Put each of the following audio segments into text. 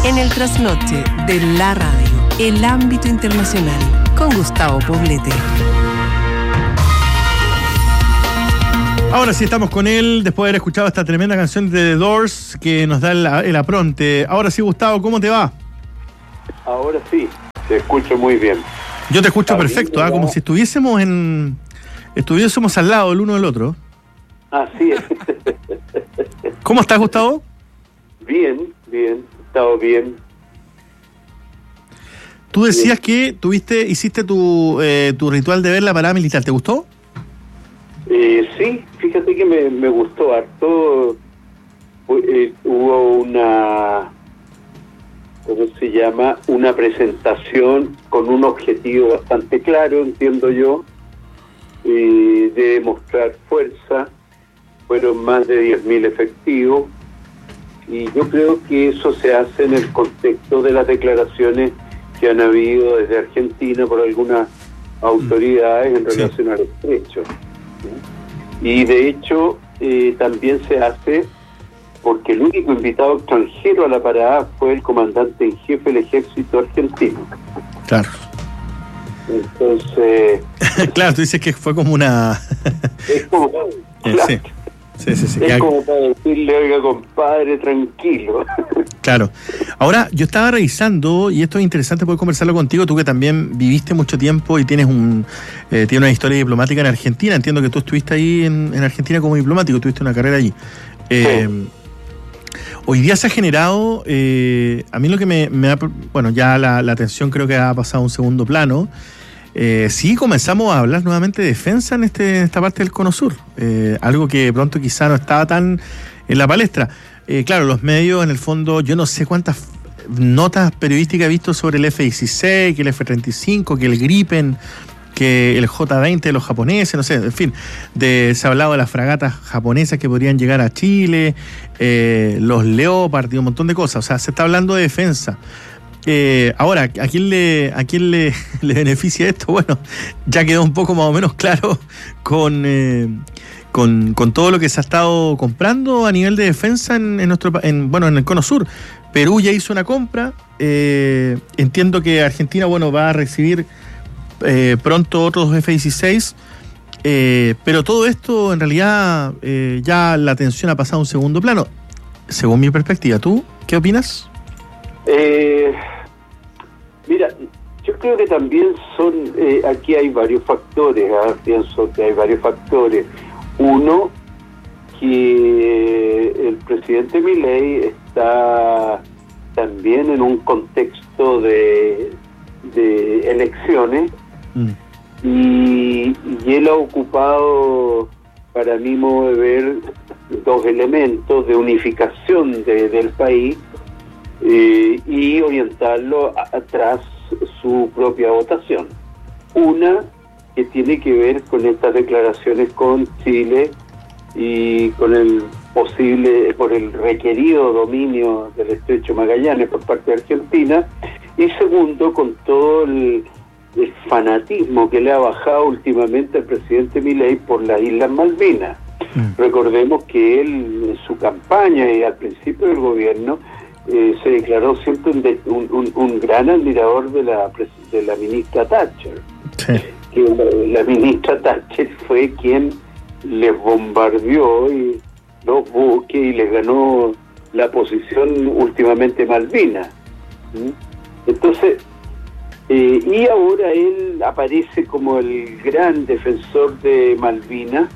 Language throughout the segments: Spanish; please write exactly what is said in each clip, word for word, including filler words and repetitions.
En el trasnoche de la radio, el ámbito internacional, con Gustavo Poblete. Ahora sí estamos con él, después de haber escuchado esta tremenda canción de The Doors que nos da el, el apronte. Ahora sí, Gustavo, ¿cómo te va? Ahora sí, te escucho muy bien. Yo te escucho perfecto, ¿eh? Como si estuviésemos en estuviésemos al lado el uno del otro. Así es. ¿Cómo estás, Gustavo? Bien, bien, he estado bien. Tú decías bien. que tuviste, hiciste tu, eh, tu ritual de ver la parada militar, ¿te gustó? Eh, sí, fíjate que me, me gustó harto. Eh, hubo una, ¿cómo se llama? Una presentación con un objetivo bastante claro, entiendo yo, eh, de demostrar fuerza. Fueron más de diez mil efectivos. Y yo creo que eso se hace en el contexto de las declaraciones que han habido desde Argentina por algunas autoridades en relación sí. al estrecho. Y de hecho eh, también se hace porque el único invitado extranjero a la parada fue el comandante en jefe del ejército argentino. Claro. Entonces... claro, tú dices que fue como una... es como... Claro. Sí. Sí, sí, sí. Es Ya... como para decirle, oiga, compadre, tranquilo. Claro. Ahora, yo estaba revisando, y esto es interesante poder conversarlo contigo, tú que también viviste mucho tiempo y tienes un eh, tienes una historia diplomática en Argentina. Entiendo que tú estuviste ahí en, en Argentina como diplomático, tuviste una carrera allí. Eh, sí. Hoy día se ha generado, eh, a mí lo que me, me da, bueno, ya la, la atención creo que ha pasado a un segundo plano. Eh, sí, comenzamos a hablar nuevamente de defensa en, este, en esta parte del Cono Sur, eh, algo que pronto quizá no estaba tan en la palestra. Eh, claro, los medios, en el fondo, yo no sé cuántas notas periodísticas he visto sobre el F dieciséis, que el F treinta y cinco, que el Gripen, que el J veinte de los japoneses, no sé, en fin, de, se ha hablado de las fragatas japonesas que podrían llegar a Chile, eh, los Leopard y un montón de cosas, o sea, se está hablando de defensa. Eh, ahora, ¿a quién le a quién le, le beneficia esto? Bueno, ya quedó un poco más o menos claro con, eh, con, con todo lo que se ha estado comprando a nivel de defensa en, en nuestro en, bueno, en el Cono Sur. Perú ya hizo una compra. Eh, entiendo que Argentina, bueno, va a recibir eh, pronto otros F dieciséis. Eh, pero todo esto, en realidad, eh, ya la atención ha pasado a un segundo plano. Según mi perspectiva, ¿tú qué opinas? Eh... Mira, yo creo que también son, eh, aquí hay varios factores, ¿eh? pienso que hay varios factores. Uno, que el presidente Milei está también en un contexto de, de elecciones mm. y, y él ha ocupado, para mi modo de ver, dos elementos de unificación de, del país. Eh, y orientarlo atrás su propia votación. Una que tiene que ver con estas declaraciones con Chile y con el posible, por el requerido dominio del estrecho Magallanes por parte de Argentina, y segundo, con todo el, el fanatismo que le ha bajado últimamente al presidente Milei por las Islas Malvinas. Mm. Recordemos que él en su campaña y al principio del gobierno Eh, se declaró siempre un, de, un, un, un gran admirador de la de la ministra Thatcher. Sí. Que la, la ministra Thatcher fue quien les bombardeó y los buques y les ganó la posición últimamente Malvinas. ¿Mm? Entonces, eh, y ahora él aparece como el gran defensor de Malvinas.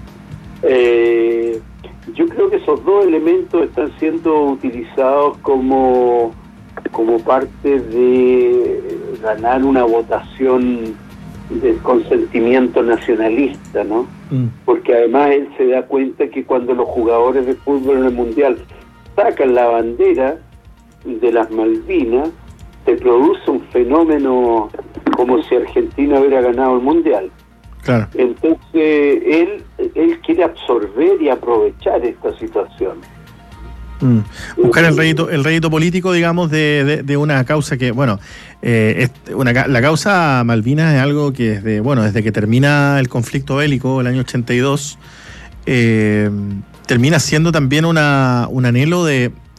Eh, Yo creo que esos dos elementos están siendo utilizados como, como parte de ganar una votación de consentimiento nacionalista, ¿no? Mm. Porque además él se da cuenta que cuando los jugadores de fútbol en el Mundial sacan la bandera de las Malvinas, se produce un fenómeno como si Argentina hubiera ganado el Mundial. Claro. Entonces él él quiere absorber y aprovechar esta situación. Mm. Buscar el rédito el rédito político, digamos, de, de, de una causa que, bueno, eh, es una, la causa Malvinas es algo que desde, bueno, desde que termina el conflicto bélico, el año ochenta y dos, eh, termina siendo también una un anhelo de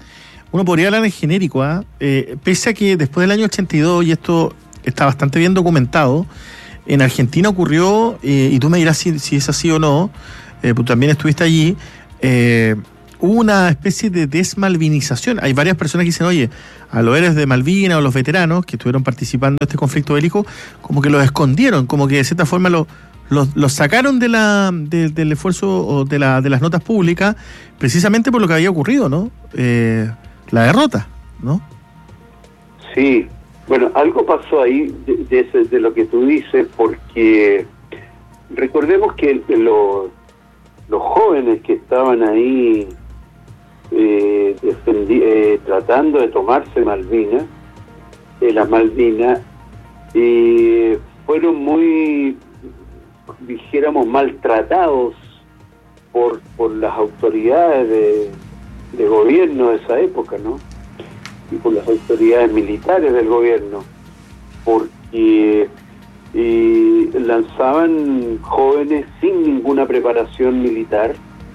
uno podría hablar en genérico, ¿eh? Eh, pese a que después del año ochenta y dos, y esto está bastante bien documentado, en Argentina ocurrió, eh, y tú me dirás si, si es así o no, eh, pues también estuviste allí, eh, hubo una especie de desmalvinización. Hay varias personas que dicen, oye, a los héroes de Malvinas o los veteranos que estuvieron participando en este conflicto bélico, como que los escondieron, como que de cierta forma los los, los sacaron de la de, del esfuerzo o de, la, de las notas públicas, precisamente por lo que había ocurrido, ¿no? Eh, la derrota, ¿no? Sí, bueno, algo pasó ahí de, de, ese, de lo que tú dices, porque recordemos que los, los jóvenes que estaban ahí eh, defendi, eh, tratando de tomarse Malvinas, eh, las Malvinas, eh, fueron muy, dijéramos, maltratados por, por las autoridades de, de gobierno de esa época, ¿no? Y por las autoridades militares del gobierno, porque eh, lanzaban jóvenes sin ninguna preparación militar,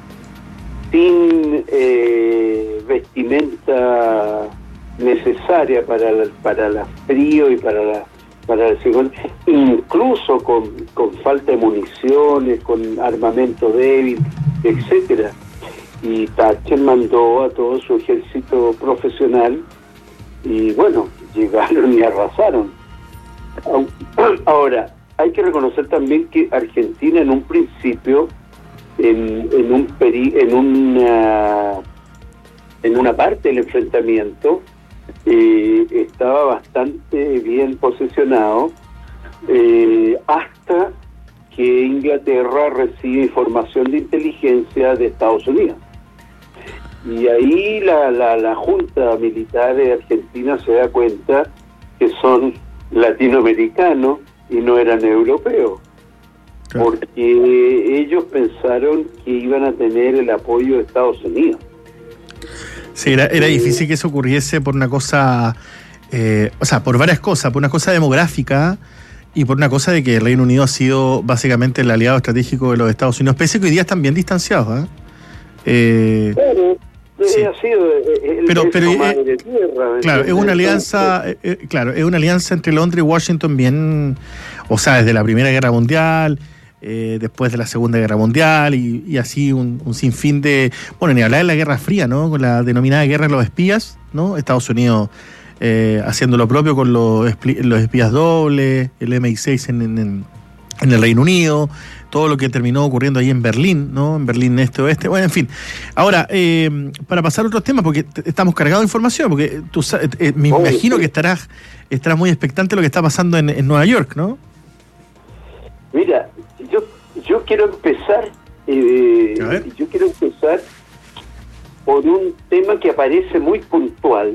sin eh, vestimenta necesaria para el para la frío y para la para el incluso con, con falta de municiones, con armamento débil, etcétera. Y Thatcher mandó a todo su ejército profesional y bueno, llegaron y arrasaron. Ahora, hay que reconocer también que Argentina en un principio, en, en un peri, en una en una parte del enfrentamiento, eh, estaba bastante bien posicionado, eh, hasta que Inglaterra recibe información de inteligencia de Estados Unidos. Y ahí la, la, la Junta Militar de Argentina se da cuenta que son latinoamericanos y no eran europeos, claro, porque ellos pensaron que iban a tener el apoyo de Estados Unidos. Sí, era, era difícil que eso ocurriese por una cosa, eh, o sea, por varias cosas, por una cosa demográfica y por una cosa de que el Reino Unido ha sido básicamente el aliado estratégico de los Estados Unidos, pese a que hoy día están bien distanciados, ¿eh? Eh, claro, sí. Ha sido el, pero, el pero madre eh, de tierra, claro, es una alianza, eh, eh, claro, es una alianza entre Londres y Washington bien, o sea, desde la Primera Guerra Mundial, eh, después de la Segunda Guerra Mundial y, y así un, un sinfín de, bueno, ni hablar de la Guerra Fría, ¿no? Con la denominada Guerra de los Espías, ¿no? Estados Unidos eh, haciendo lo propio con los, los espías dobles, el eme i seis en, en, en el Reino Unido, todo lo que terminó ocurriendo ahí en Berlín, ¿no? En Berlín este-oeste, bueno, en fin. Ahora, eh, para pasar a otros temas, porque estamos cargados de información, porque tú eh, me oh, imagino sí. que estarás, estarás muy expectante de lo que está pasando en, en Nueva York, ¿no? Mira, yo yo quiero empezar, eh, yo quiero empezar por un tema que aparece muy puntual,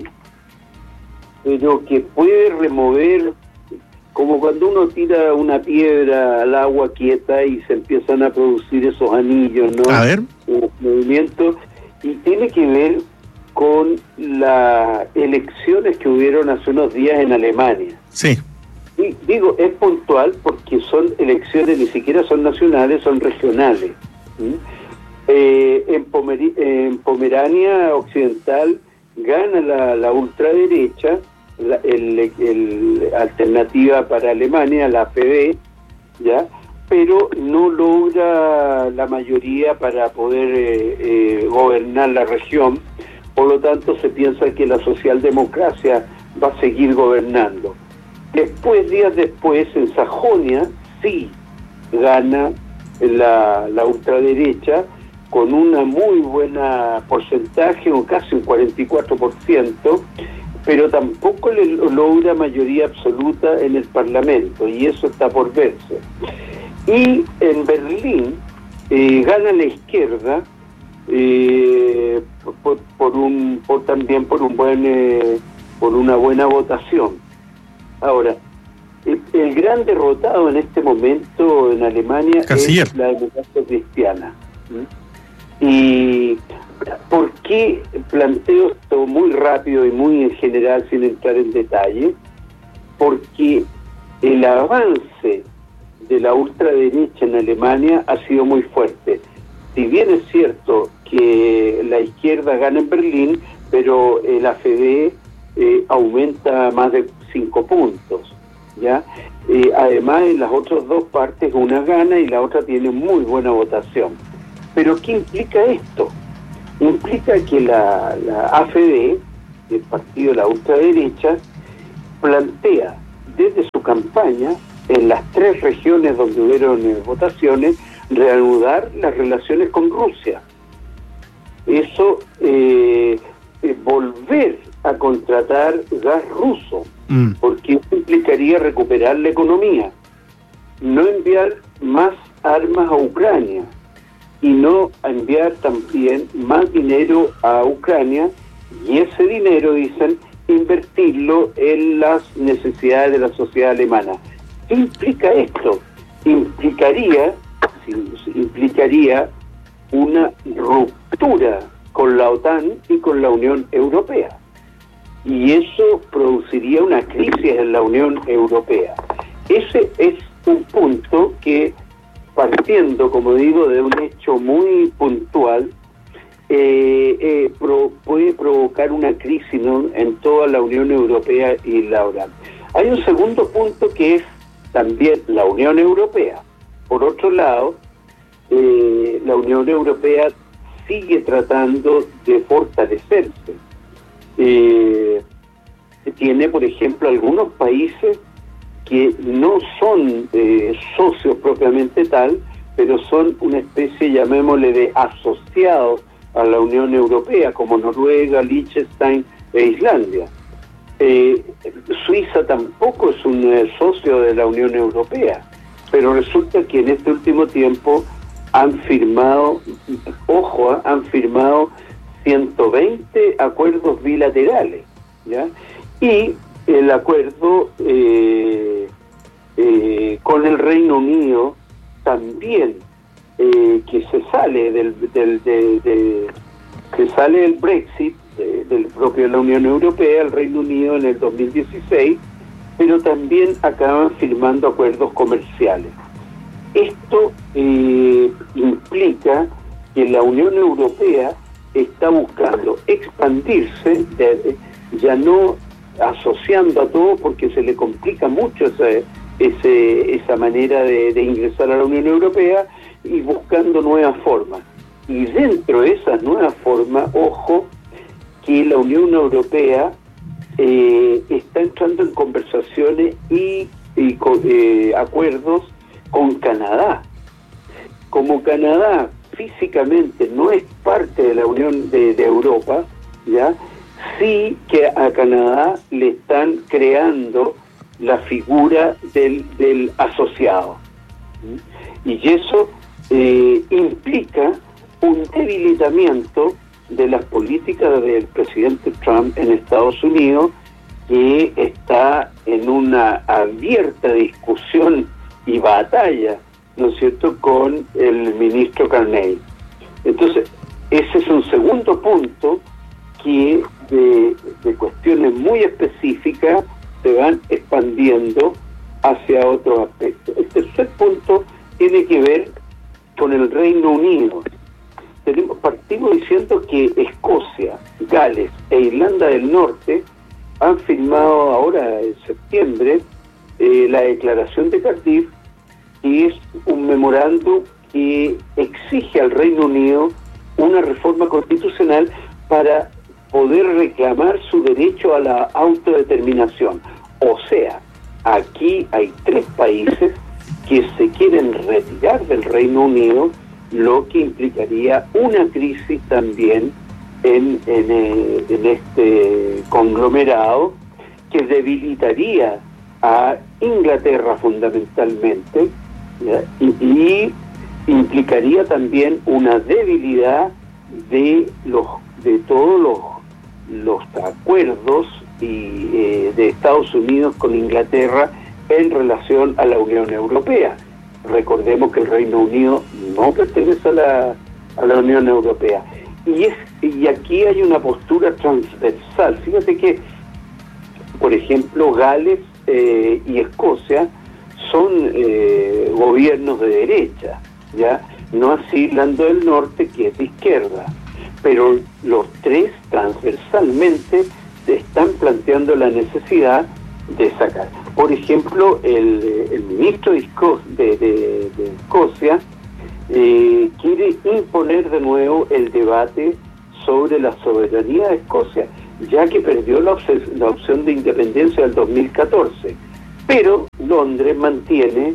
pero que puede remover, como cuando uno tira una piedra al agua quieta y se empiezan a producir esos anillos, ¿no? A ver. Los movimientos, y tiene que ver con las elecciones que hubieron hace unos días en Alemania. Sí. Y digo, es puntual porque son elecciones, ni siquiera son nacionales, son regionales. ¿Mm? Eh, en, Pomer- en Pomerania Occidental gana la, la ultraderecha, la el, el alternativa para Alemania, la A F D, ¿ya? Pero no logra la mayoría para poder eh, eh, gobernar la región. Por lo tanto, se piensa que la socialdemocracia va a seguir gobernando. Después, días después, en Sajonia, sí gana la, la ultraderecha con una muy buena porcentaje, o casi un cuarenta y cuatro por ciento, pero tampoco le logra mayoría absoluta en el Parlamento, y eso está por verse. Y en Berlín eh, gana la izquierda, eh, por, por un por también por un buen eh, por una buena votación. Ahora, el, el gran derrotado en este momento en Alemania Canciller. Es la democracia cristiana. ¿Mm? Y ¿por qué planteo esto muy rápido y muy en general sin entrar en detalle? Porque el avance de la ultraderecha en Alemania ha sido muy fuerte. Si bien es cierto que la izquierda gana en Berlín, pero el A F D eh, aumenta más de cinco puntos, ¿ya? Eh, además, en las otras dos partes una gana y la otra tiene muy buena votación. Pero ¿qué implica esto? Implica que la, la A F D, el partido de la ultraderecha, plantea desde su campaña, en las tres regiones donde hubieron eh, votaciones, reanudar las relaciones con Rusia. Eso, eh, eh, volver a contratar gas ruso, mm. porque eso implicaría recuperar la economía, no enviar más armas a Ucrania y no enviar también más dinero a Ucrania, y ese dinero, dicen, invertirlo en las necesidades de la sociedad alemana. ¿Qué implica esto? Implicaría, implicaría una ruptura con la OTAN y con la Unión Europea. Y eso produciría una crisis en la Unión Europea. Ese es un punto que, partiendo, como digo, de un hecho muy puntual, eh, eh, pro, puede provocar una crisis, ¿no?, en toda la Unión Europea y la OTAN. Hay un segundo punto que es también la Unión Europea. Por otro lado, eh, la Unión Europea sigue tratando de fortalecerse. Eh, tiene, por ejemplo, algunos países que no son eh, socios propiamente tal, pero son una especie, llamémosle, de asociados a la Unión Europea, como Noruega, Liechtenstein e Islandia. Eh, Suiza tampoco es un eh, socio de la Unión Europea, pero resulta que en este último tiempo han firmado, ojo, ¿eh? han firmado ciento veinte acuerdos bilaterales, ¿ya? Y el acuerdo eh, eh, con el Reino Unido también, eh, que se sale del, del de, de, se sale del Brexit, de, del propio de la Unión Europea, el Reino Unido en el dos mil dieciséis, pero también acaban firmando acuerdos comerciales. Esto eh, implica que la Unión Europea está buscando expandirse, de, ya no asociando a todo, porque se le complica mucho ese, ese, esa manera de, de ingresar a la Unión Europea, y buscando nuevas formas. Y dentro de esas nuevas formas, ojo, que la Unión Europea eh, está entrando en conversaciones y, y con, eh, acuerdos con Canadá. Como Canadá físicamente no es parte de la Unión de, de Europa, ¿ya?, sí que a Canadá le están creando la figura del, del asociado. Y eso eh, implica un debilitamiento de las políticas del presidente Trump en Estados Unidos, que está en una abierta discusión y batalla, ¿no es cierto?, con el ministro Carney. Entonces, ese es un segundo punto que de, de cuestiones muy específicas se van expandiendo hacia otros aspectos. El tercer punto tiene que ver con el Reino Unido. Tenemos, partimos diciendo que Escocia, Gales e Irlanda del Norte han firmado ahora en septiembre eh, la declaración de Cardiff, que es un memorándum que exige al Reino Unido una reforma constitucional para poder reclamar su derecho a la autodeterminación. O sea, aquí hay tres países que se quieren retirar del Reino Unido, lo que implicaría una crisis también en, en, en este conglomerado, que debilitaría a Inglaterra fundamentalmente, ¿ya?, y, y implicaría también una debilidad de los de todos los los acuerdos y, eh, de Estados Unidos con Inglaterra en relación a la Unión Europea. Recordemos que el Reino Unido no pertenece a la, a la Unión Europea. Y, es, y aquí hay una postura transversal. Fíjate que, por ejemplo, Gales eh, y Escocia son eh, gobiernos de derecha, ¿ya? No así Irlanda del Norte, que es de izquierda. pero los tres transversalmente están planteando la necesidad de sacar. Por ejemplo, el, el ministro de, Esco- de, de, de Escocia eh, quiere imponer de nuevo el debate sobre la soberanía de Escocia, ya que perdió la, op- la opción de independencia del dos mil catorce. Pero Londres mantiene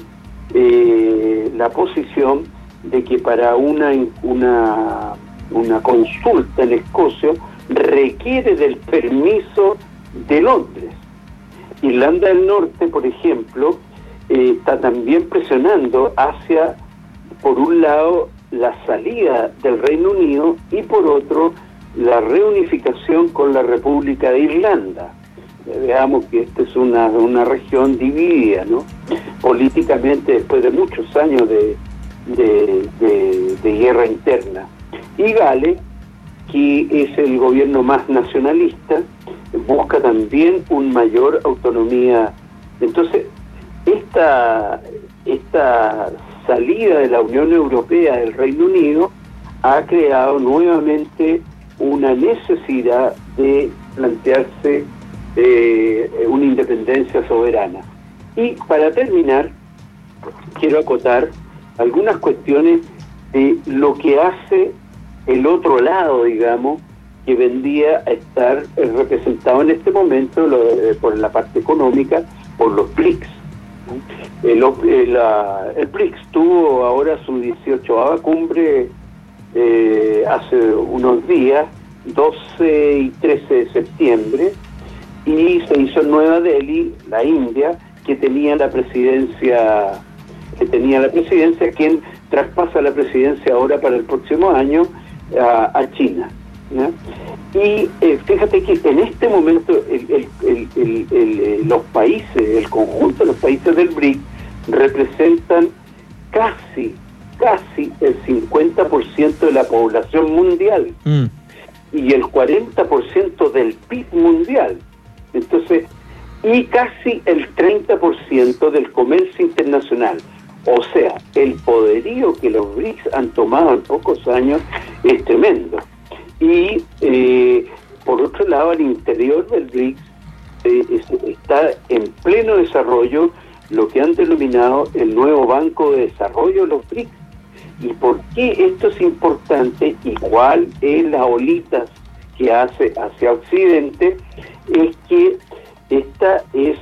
eh, la posición de que para una, una, una consulta en Escocia requiere del permiso de Londres. Irlanda del Norte, por ejemplo, eh, está también presionando hacia, por un lado, la salida del Reino Unido y por otro, la reunificación con la República de Irlanda. Veamos que esta es una, una región dividida, ¿no? Políticamente, después de muchos años de, de, de, de guerra interna. Y Gales, que es el gobierno más nacionalista, busca también una mayor autonomía. Entonces, esta, esta salida de la Unión Europea del Reino Unido ha creado nuevamente una necesidad de plantearse eh, una independencia soberana. Y para terminar, quiero acotar algunas cuestiones de lo que hace el otro lado, digamos, que vendría a estar eh, representado en este momento lo, eh, por la parte económica, por los B R I C S. El, el, la, el B R I C S tuvo ahora su dieciochoava cumbre eh, hace unos días, doce y trece de septiembre, y se hizo en Nueva Delhi, la India, que tenía la presidencia, que tenía la presidencia, quien traspasa la presidencia ahora para el próximo año a, a China, ¿ya? Y eh, fíjate que en este momento el, el, el, el, el, los países, el conjunto de los países del B R I C S representan casi, casi el cincuenta por ciento de la población mundial mm. y el cuarenta por ciento del P I B mundial. Entonces, y casi el treinta por ciento del comercio internacional. O sea, el poderío que los B R I C S han tomado en pocos años es tremendo. Y eh, por otro lado, al interior del B R I C S eh, es, está en pleno desarrollo lo que han denominado el nuevo Banco de Desarrollo de los B R I C S. ¿Y por qué esto es importante y cuál es la olita que hace hacia Occidente? Es que esta es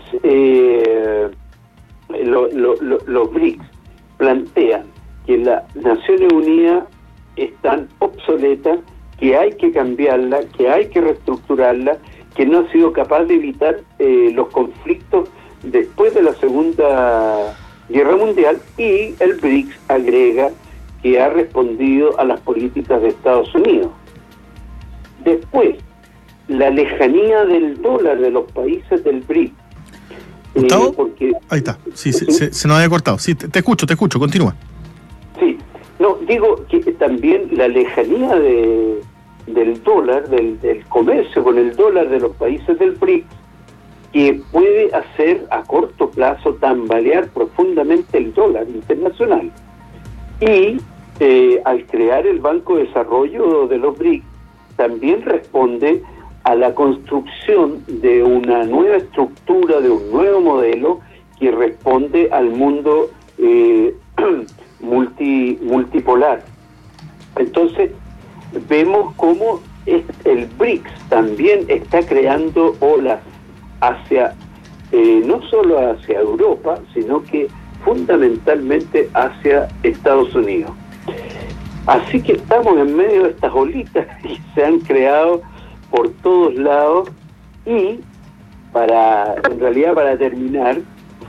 eh, lo, lo, lo, los B R I C S plantean que las Naciones Unidas están obsoletas, que hay que cambiarla, que hay que reestructurarla, que no ha sido capaz de evitar eh, los conflictos después de la Segunda Guerra Mundial, y el B R I C S agrega que ha respondido a las políticas de Estados Unidos. Después, la lejanía del dólar de los países del B R I C S. ¿Gustavo? Eh, porque, Ahí está, sí, ¿sí? Se, se, se nos había cortado. Sí, te, te escucho, te escucho, continúa. Sí, no, digo que también la lejanía de, del dólar, del, del comercio con el dólar de los países del B R I C S, que puede hacer a corto plazo tambalear profundamente el dólar internacional. Y eh, al crear el Banco de Desarrollo de los B R I C S, también responde a la construcción de una nueva estructura, de un nuevo modelo que responde al mundo eh, multi, multipolar. Entonces, vemos cómo es, el B R I C S también está creando olas hacia, eh, no solo hacia Europa, sino que fundamentalmente hacia Estados Unidos. Así que estamos en medio de estas olitas y se han creado por todos lados. Y para, en realidad, para terminar,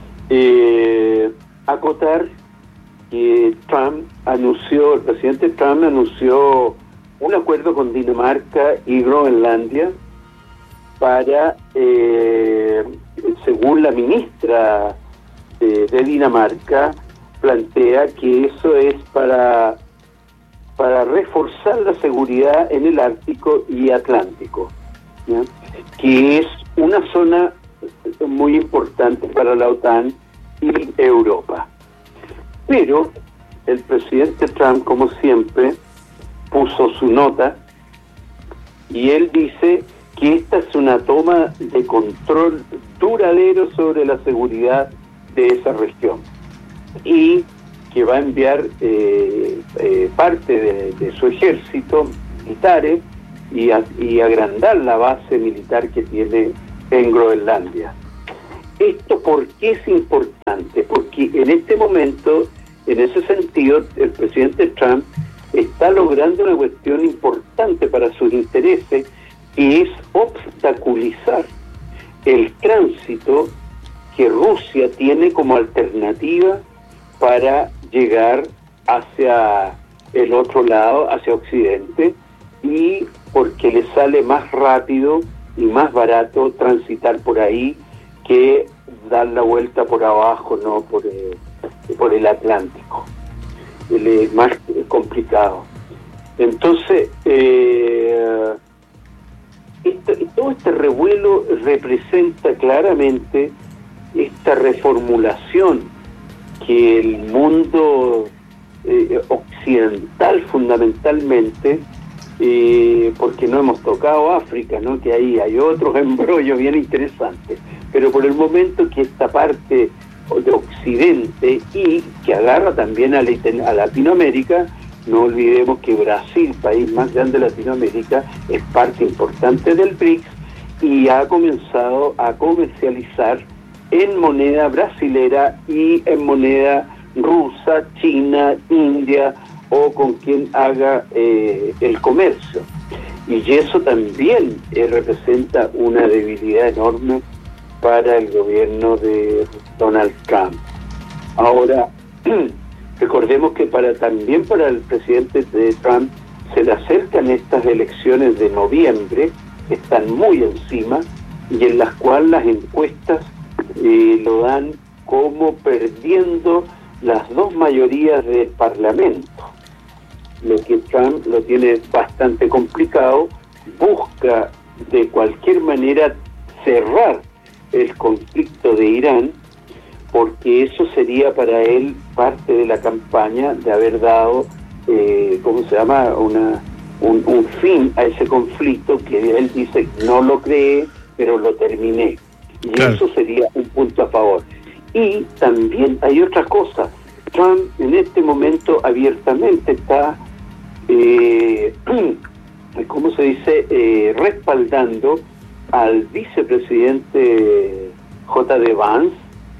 eh, acotar que Trump anunció, el presidente Trump anunció un acuerdo con Dinamarca y Groenlandia para, eh, según la ministra de, de Dinamarca, plantea que eso es para para reforzar la seguridad en el Ártico y Atlántico, ¿ya? Que es una zona muy importante para la OTAN y Europa. Pero el presidente Trump, como siempre, puso su nota Y él dice que esta es una toma de control duradero sobre la seguridad de esa región y que va a enviar eh, eh, parte de, de su ejército militares y, a, y agrandar la base militar que tiene en Groenlandia. ¿Esto por qué es importante? Porque en este momento, en ese sentido, el presidente Trump está logrando una cuestión importante para sus intereses, que es obstaculizar el tránsito que Rusia tiene como alternativa para llegar hacia el otro lado, hacia Occidente, y porque le sale más rápido y más barato transitar por ahí que dar la vuelta por abajo, no por el, por el Atlántico. Es más complicado. Entonces, eh, este, todo este revuelo representa claramente esta reformulación que el mundo eh, occidental fundamentalmente, eh, porque no hemos tocado África, ¿no? Que ahí hay otros embrollos bien interesantes, pero por el momento que esta parte de Occidente y que agarra también a, a Latinoamérica, no olvidemos que Brasil, país más grande de Latinoamérica, es parte importante del B R I C S y ha comenzado a comercializar en moneda brasilera y en moneda rusa, china, india o con quien haga eh, el comercio. Y eso también eh, representa una debilidad enorme para el gobierno de Donald Trump. Ahora, recordemos que para también para el presidente de Trump se le acercan estas elecciones de noviembre, que están muy encima, y en las cuales las encuestas eh, lo dan como perdiendo las dos mayorías del Parlamento, lo que Trump lo tiene bastante complicado. Busca de cualquier manera cerrar el conflicto de Irán, porque eso sería para él parte de la campaña de haber dado, eh, ¿cómo se llama?, una un, un fin a ese conflicto que él dice no lo cree, pero lo terminé. Y claro, eso sería un punto a favor. Y también hay otra cosa. Trump en este momento abiertamente está, eh, ¿cómo se dice?, eh, respaldando al vicepresidente J D Vance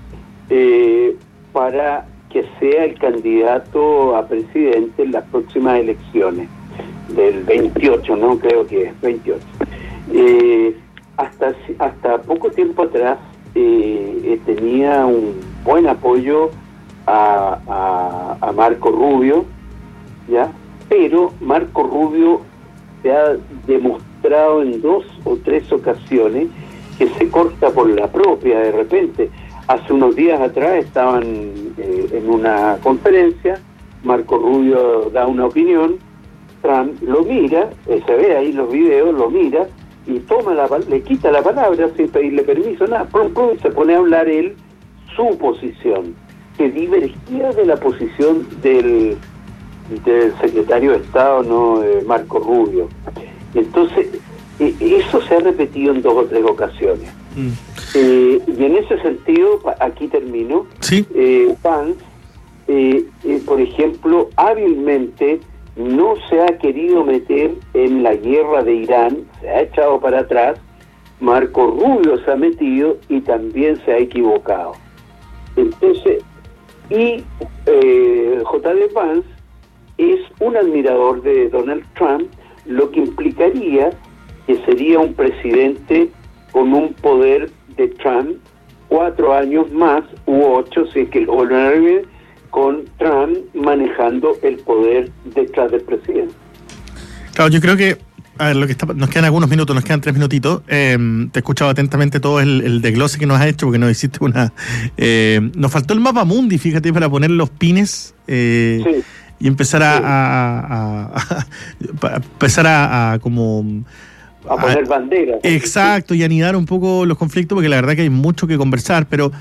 eh, para que sea el candidato a presidente en las próximas elecciones del veintiocho, no creo que es veintiocho. Eh, hasta hasta poco tiempo atrás eh, tenía un buen apoyo a, a, a Marco Rubio, ¿ya? Pero Marco Rubio se ha demostrado en dos o tres ocasiones que se corta por la propia de repente. Hace unos días atrás estaban eh, en una conferencia, Marco Rubio da una opinión, Trump lo mira, eh, se ve ahí los videos, lo mira y toma la, le quita la palabra sin pedirle permiso, nada, pum, pum, se pone a hablar él su posición, que divergía de la posición del, del secretario de Estado, no eh, Marco Rubio. Entonces, eh, eso se ha repetido en dos o tres ocasiones. Mm. Eh, y en ese sentido, aquí termino, ¿sí? eh, Vance, eh, eh, por ejemplo, hábilmente no se ha querido meter en la guerra de Irán, se ha echado para atrás. Marco Rubio se ha metido y también se ha equivocado. Entonces, y eh, J D Vance es un admirador de Donald Trump, lo que implicaría que sería un presidente con un poder de Trump cuatro años más u ocho, si es que lo vuelven a vivir, con Trump manejando el poder detrás del presidente. Claro, yo creo que, a ver, lo que está, nos quedan algunos minutos, nos quedan tres minutitos. Eh, te he escuchado atentamente todo el, el desglose que nos has hecho, porque nos hiciste una... Eh, nos faltó el mapa mundi, fíjate, para poner los pines eh, sí. y empezar a, sí. a, a, a, a empezar a, a como... a poner banderas. Exacto, y anidar un poco los conflictos, porque la verdad que hay mucho que conversar, pero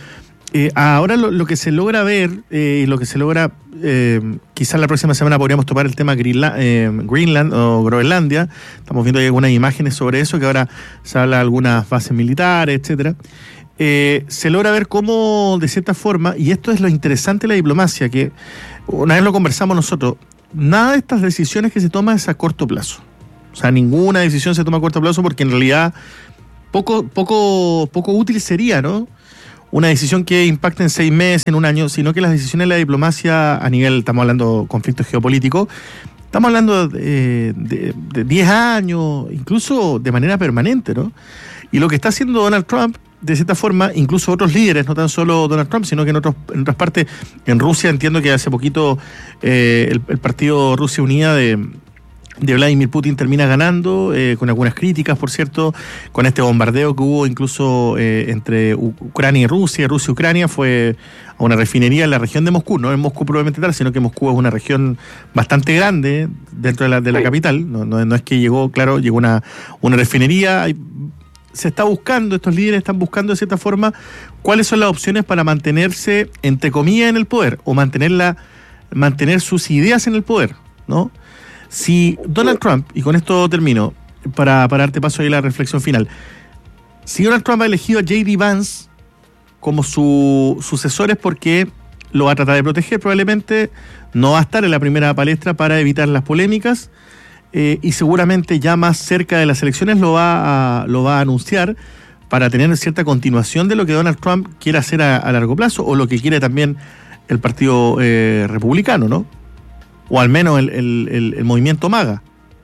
eh, ahora lo, lo que se logra ver, y eh, lo que se logra, eh, quizás la próxima semana podríamos tomar el tema Greenland, eh, Greenland o Groenlandia. Estamos viendo ahí algunas imágenes sobre eso, que ahora se habla de algunas bases militares, etcétera. Eh, se logra ver cómo, de cierta forma, y esto es lo interesante de la diplomacia, que una vez lo conversamos nosotros, nada de estas decisiones que se toman es a corto plazo. O sea, ninguna decisión se toma a corto plazo, porque en realidad poco, poco, poco útil sería, ¿no?, una decisión que impacte en seis meses, en un año, sino que las decisiones de la diplomacia a nivel, estamos hablando de conflictos geopolíticos, estamos hablando de, de, de diez años, incluso de manera permanente, ¿no? Y lo que está haciendo Donald Trump, de cierta forma, incluso otros líderes, no tan solo Donald Trump, sino que en, otros, en otras partes, en Rusia, entiendo que hace poquito eh, el, el partido Rusia Unida de... de Vladimir Putin termina ganando, eh, con algunas críticas, por cierto, con este bombardeo que hubo incluso eh, entre Ucrania y Rusia, Rusia y Ucrania, fue a una refinería en la región de Moscú, no en Moscú probablemente tal, sino que Moscú es una región bastante grande dentro de la, de la capital, no, no, no es que llegó, claro, llegó una, una refinería, hay, se está buscando, estos líderes están buscando de cierta forma cuáles son las opciones para mantenerse, entre comillas, en el poder, o mantenerla, mantener sus ideas en el poder, ¿no? Si Donald Trump, y con esto termino, para, para darte paso ahí a la reflexión final, si Donald Trump ha elegido a J D Vance como su sucesor, es porque lo va a tratar de proteger probablemente, no va a estar en la primera palestra para evitar las polémicas, eh, y seguramente ya más cerca de las elecciones lo va a, lo va a anunciar para tener cierta continuación de lo que Donald Trump quiere hacer a, a largo plazo, o lo que quiere también el Partido eh, Republicano, ¿no? O al menos el, el, el, el movimiento MAGA.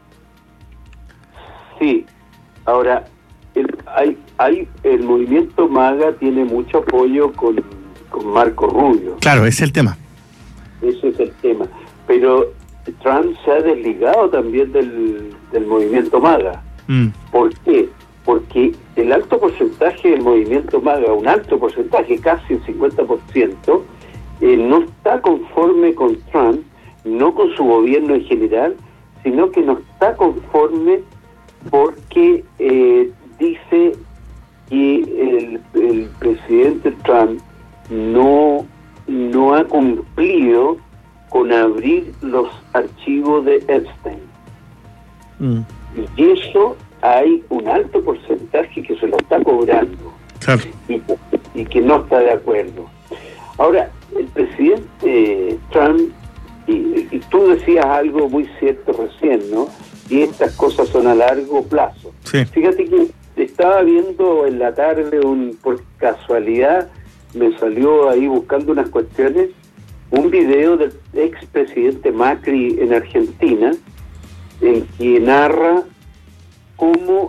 Sí, ahora, el, hay, hay, el movimiento MAGA tiene mucho apoyo con, con Marco Rubio. Claro, ese es el tema. Ese es el tema. Pero Trump se ha desligado también del, del movimiento MAGA. Mm. ¿Por qué? Porque el alto porcentaje del movimiento MAGA, un alto porcentaje, casi un cincuenta por ciento, eh, no está conforme con Trump, no con su gobierno en general, sino que no está conforme porque eh, dice que el, el presidente Trump no, no ha cumplido con abrir los archivos de Epstein. Mm. Y eso hay un alto porcentaje que se lo está cobrando. Claro. y, y que no está de acuerdo. Ahora, el presidente Trump, Y, y tú decías algo muy cierto recién, ¿no? Y estas cosas son a largo plazo. Sí. Fíjate que estaba viendo en la tarde, un por casualidad, me salió ahí buscando unas cuestiones, un video del expresidente Macri en Argentina, en que narra cómo,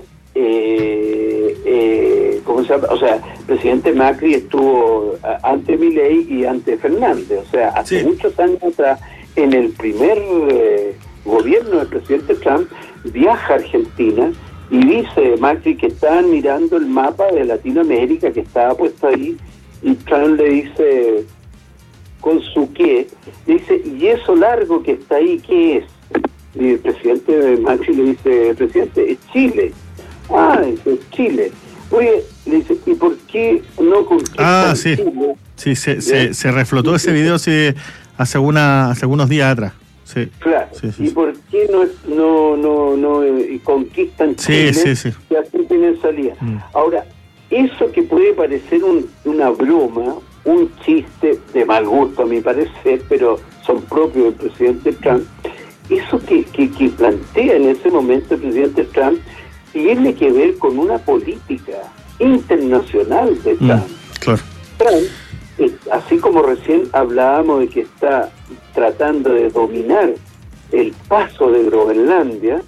eh, eh, ¿cómo se llama? O sea, el presidente Macri estuvo ante Milei y ante Fernández, o sea, hace sí. muchos años atrás. En el primer eh, gobierno del presidente Trump, viaja a Argentina y dice Macri que estaban mirando el mapa de Latinoamérica que estaba puesto ahí, y Trump le dice, ¿con su qué? Dice, ¿y eso largo que está ahí qué es? Y el presidente Macri le dice, presidente, es Chile. Ah, es Chile. Oye, le dice, ¿y por qué no conquistan Ah, sí, Chile? sí, se, se, se reflotó ese video, sí. Hace, una, hace algunos días atrás. Sí. Claro. Sí, sí, ¿Y sí. por qué no no no no eh, conquistan Chile? Sí, sí, sí. Que así tienen salida. Mm. Ahora, eso que puede parecer un, una broma, un chiste de mal gusto a mi parecer, pero son propios del presidente Trump, eso que, que, que plantea en ese momento el presidente Trump tiene que ver con una política internacional de Trump. Mm, claro. Trump, así como recién hablábamos de que está tratando de dominar el paso de Groenlandia,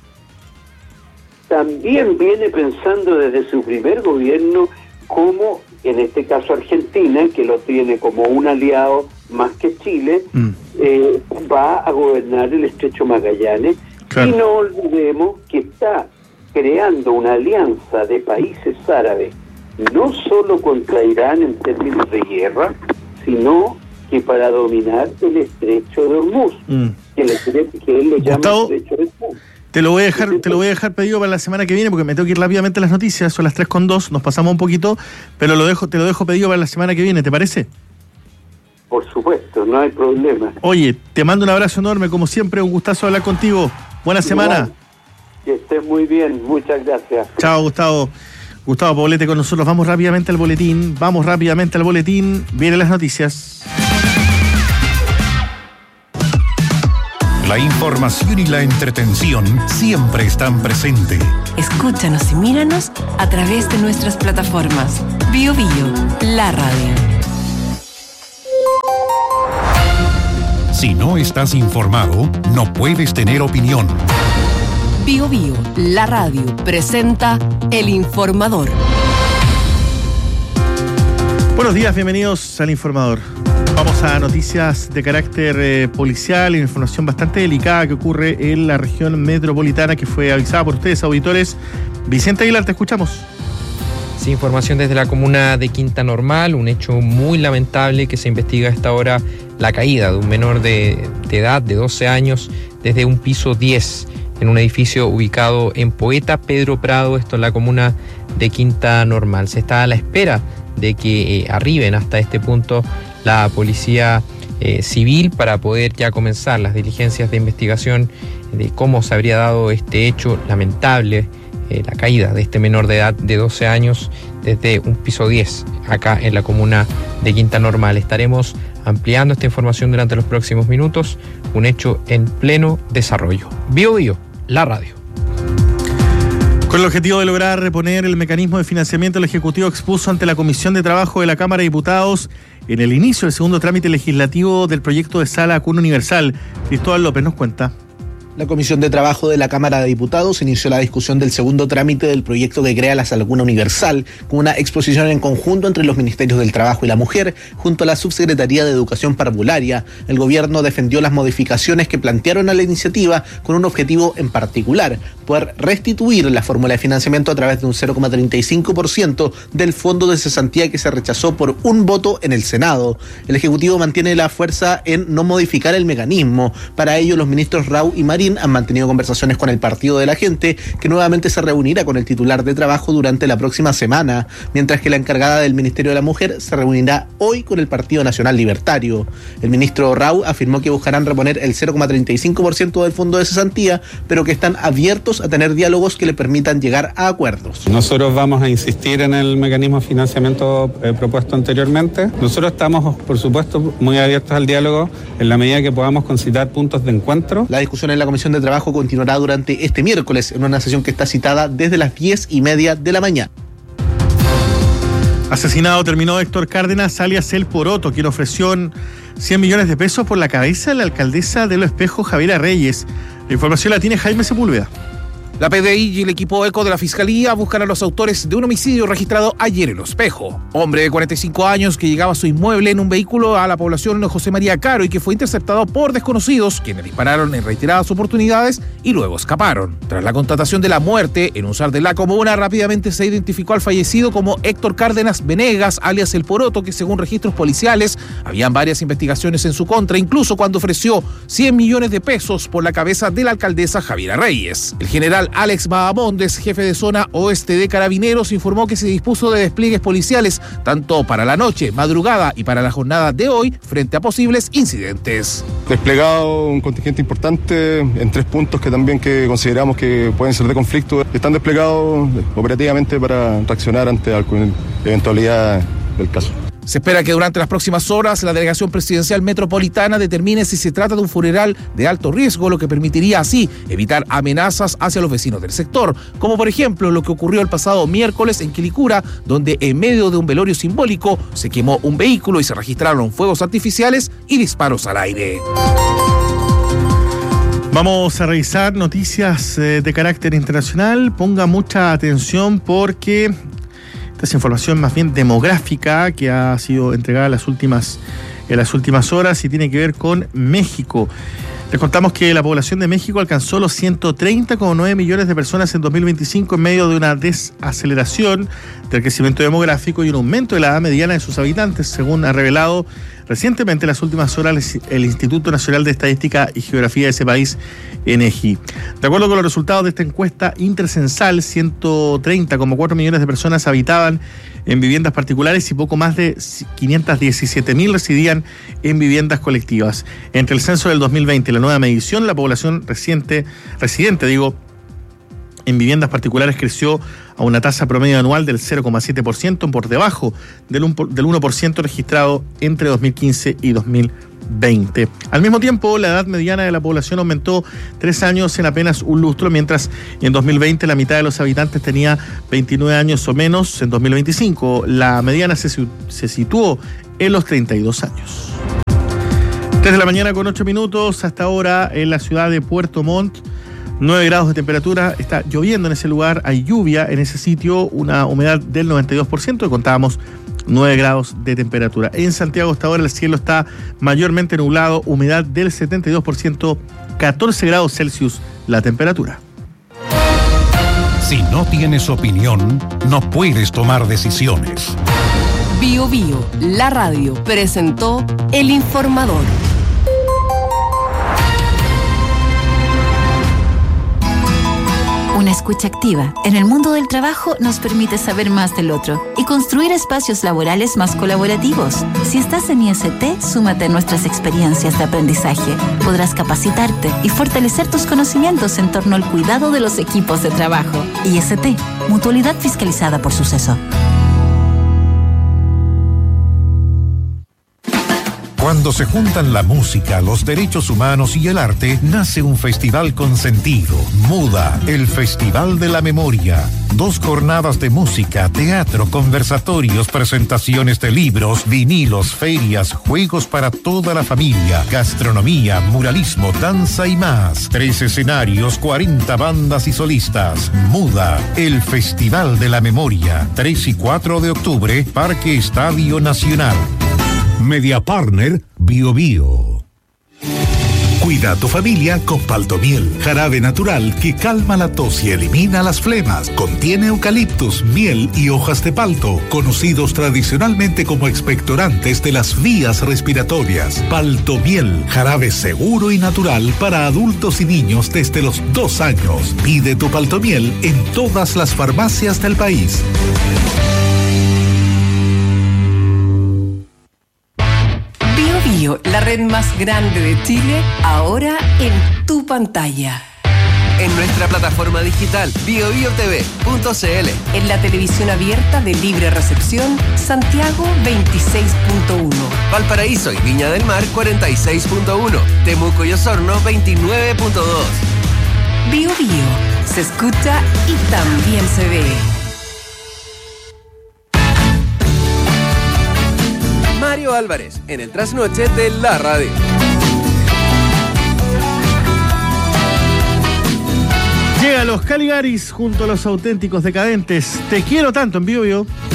también viene pensando desde su primer gobierno como, en este caso Argentina, que lo tiene como un aliado más que Chile, mm. eh, va a gobernar el Estrecho Magallanes. Claro. Y no olvidemos que está creando una alianza de países árabes, no solo contra Irán en términos de guerra, sino que para dominar el Estrecho de Hormuz, mm. que, le, que él le llama Gustavo, Estrecho de Hormuz. Te lo voy a dejar, te lo voy a dejar pedido para la semana que viene porque me tengo que ir rápidamente a las noticias, son las tres con dos, nos pasamos un poquito, pero lo dejo, te lo dejo pedido para la semana que viene, ¿te parece? Por supuesto, no hay problema. Oye, te mando un abrazo enorme, como siempre, un gustazo hablar contigo. Buena semana. Igual, que estés muy bien, muchas gracias. Chao, Gustavo. Gustavo Poblete con nosotros. Vamos rápidamente al boletín, vamos rápidamente al boletín, vienen las noticias. La información y la entretención siempre están presentes. Escúchanos y míranos a través de nuestras plataformas. Bio Bio, la radio. Si no estás informado, no puedes tener opinión. Bio Bio, la radio, presenta El Informador. Buenos días, bienvenidos al Informador. Vamos a noticias de carácter eh, policial, información bastante delicada que ocurre en la región metropolitana que fue avisada por ustedes, auditores. Vicente Aguilar, te escuchamos. Sí, información desde la comuna de Quinta Normal, un hecho muy lamentable que se investiga a esta hora, la caída de un menor de, de edad de doce años desde un piso diez en un edificio ubicado en Poeta Pedro Prado, esto en la comuna de Quinta Normal. Se está a la espera de que eh, arriben hasta este punto la policía eh, civil para poder ya comenzar las diligencias de investigación de cómo se habría dado este hecho lamentable, eh, la caída de este menor de edad de doce años desde un piso diez acá en la comuna de Quinta Normal. Estaremos ampliando esta información durante los próximos minutos, un hecho en pleno desarrollo. Bio Bio, la radio. Con el objetivo de lograr reponer el mecanismo de financiamiento, el Ejecutivo expuso ante la Comisión de Trabajo de la Cámara de Diputados en el inicio del segundo trámite legislativo del proyecto de Sala Cuna Universal. Cristóbal López nos cuenta. La Comisión de Trabajo de la Cámara de Diputados inició la discusión del segundo trámite del proyecto que crea la Sala Cuna Universal, con una exposición en conjunto entre los Ministerios del Trabajo y la Mujer, junto a la Subsecretaría de Educación Parvularia. El gobierno defendió las modificaciones que plantearon a la iniciativa con un objetivo en particular: poder restituir la fórmula de financiamiento a través de un cero coma treinta y cinco por ciento del fondo de cesantía que se rechazó por un voto en el Senado. El Ejecutivo mantiene la fuerza en no modificar el mecanismo. Para ello, los ministros Rau y Marín han mantenido conversaciones con el Partido de la Gente, que nuevamente se reunirá con el titular de Trabajo durante la próxima semana, mientras que la encargada del Ministerio de la Mujer se reunirá hoy con el Partido Nacional Libertario. El ministro Rau afirmó que buscarán reponer el cero coma treinta y cinco por ciento del fondo de cesantía, pero que están abiertos a tener diálogos que le permitan llegar a acuerdos. Nosotros vamos a insistir en el mecanismo de financiamiento eh, propuesto anteriormente. Nosotros estamos, por supuesto, muy abiertos al diálogo en la medida que podamos concitar puntos de encuentro. La discusión en la Comisión de Trabajo continuará durante este miércoles en una sesión que está citada desde las diez y media de la mañana. Asesinado terminó Héctor Cárdenas, alias El Poroto, quien ofreció cien millones de pesos por la cabeza de la alcaldesa de Los Espejos, Javiera Reyes. La información la tiene Jaime Sepúlveda. La P D I y el equipo ECO de la Fiscalía buscan a los autores de un homicidio registrado ayer en Los Espejos. Hombre de cuarenta y cinco años que llegaba a su inmueble en un vehículo a la población José María Caro y que fue interceptado por desconocidos, quienes dispararon en reiteradas oportunidades y luego escaparon. Tras la constatación de la muerte en un S A R de la comuna, rápidamente se identificó al fallecido como Héctor Cárdenas Venegas, alias El Poroto, que según registros policiales habían varias investigaciones en su contra, incluso cuando ofreció cien millones de pesos por la cabeza de la alcaldesa Javiera Reyes. El general Alex Bahamondes, jefe de zona oeste de Carabineros, informó que se dispuso de despliegues policiales tanto para la noche, madrugada y para la jornada de hoy frente a posibles incidentes. Desplegado un contingente importante en tres puntos que también que consideramos que pueden ser de conflicto. Están desplegados operativamente para reaccionar ante alguna eventualidad del caso. Se espera que durante las próximas horas la Delegación Presidencial Metropolitana determine si se trata de un funeral de alto riesgo, lo que permitiría así evitar amenazas hacia los vecinos del sector, como por ejemplo lo que ocurrió el pasado miércoles en Quilicura, donde en medio de un velorio simbólico se quemó un vehículo y se registraron fuegos artificiales y disparos al aire. Vamos a revisar noticias eh, de carácter internacional. Ponga mucha atención porque esta es información más bien demográfica que ha sido entregada en las últimas, en las últimas horas y tiene que ver con México. Les contamos que la población de México alcanzó los ciento treinta coma nueve millones de personas en dos mil veinticinco en medio de una desaceleración del crecimiento demográfico y un aumento de la edad mediana de sus habitantes, según ha revelado recientemente en las últimas horas el Instituto Nacional de Estadística y Geografía de ese país, INEGI. De acuerdo con los resultados de esta encuesta intercensal, ciento treinta coma cuatro millones de personas habitaban en viviendas particulares y poco más de quinientos diecisiete mil residían en viviendas colectivas. Entre el censo del dos mil veinte y la nueva medición, la población reciente, residente, digo, en viviendas particulares creció a una tasa promedio anual del cero coma siete por ciento, por debajo del uno por ciento registrado entre dos mil quince y dos mil veinte. Al mismo tiempo, la edad mediana de la población aumentó tres años en apenas un lustro, mientras en dos mil veinte la mitad de los habitantes tenía veintinueve años o menos. En dos mil veinticinco la mediana se, se situó en los treinta y dos años. tres de la mañana con ocho minutos, hasta ahora en la ciudad de Puerto Montt. nueve grados de temperatura, está lloviendo en ese lugar, hay lluvia en ese sitio, una humedad del noventa y dos por ciento y contábamos nueve grados de temperatura. En Santiago hasta ahora el cielo está mayormente nublado, humedad del setenta y dos por ciento, catorce grados Celsius la temperatura. Si no tienes opinión, no puedes tomar decisiones. Bio Bio, la radio, presentó El Informador. Una escucha activa en el mundo del trabajo nos permite saber más del otro y construir espacios laborales más colaborativos. Si estás en I S T, súmate a nuestras experiencias de aprendizaje. Podrás capacitarte y fortalecer tus conocimientos en torno al cuidado de los equipos de trabajo. I S T, mutualidad fiscalizada por Suceso. Cuando se juntan la música, los derechos humanos y el arte, nace un festival con sentido. Muda, el Festival de la Memoria. Dos jornadas de música, teatro, conversatorios, presentaciones de libros, vinilos, ferias, juegos para toda la familia, gastronomía, muralismo, danza y más. Tres escenarios, cuarenta bandas y solistas. Muda, el Festival de la Memoria. tres y cuatro de octubre, Parque Estadio Nacional. Media Partner Bio Bio. Cuida a tu familia con Paltomiel, jarabe natural que calma la tos y elimina las flemas. Contiene eucaliptus, miel y hojas de palto, conocidos tradicionalmente como expectorantes de las vías respiratorias. Paltomiel, jarabe seguro y natural para adultos y niños desde los dos años. Pide tu Paltomiel en todas las farmacias del país. La red más grande de Chile, ahora en tu pantalla. En nuestra plataforma digital bio bio t v punto c l. En la televisión abierta de libre recepción, Santiago veintiséis punto uno. Valparaíso y Viña del Mar cuarenta y seis punto uno. Temuco y Osorno veintinueve punto dos. Bio Bio, se escucha y también se ve. Mario Álvarez, en el trasnoche de la radio. Llega los Caligaris junto a los auténticos decadentes. Te quiero tanto en Bio Bio.